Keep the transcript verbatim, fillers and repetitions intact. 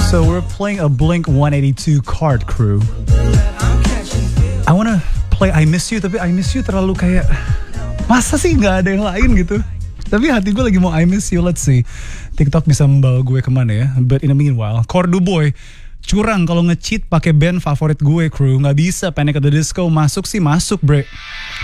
So we're playing a Blink one eighty-two card, crew. I wanna play I Miss You, tapi I Miss You terlalu kayak, masa sih nggak ada yang lain gitu. Tapi hati gue lagi mau I Miss You. Let's see TikTok bisa membawa gue kemana ya. But in the meanwhile, Cordu Boy curang kalau nge-cheat pakai band favorit gue, crew. Nggak bisa Panic at the Disco masuk sih masuk, bre.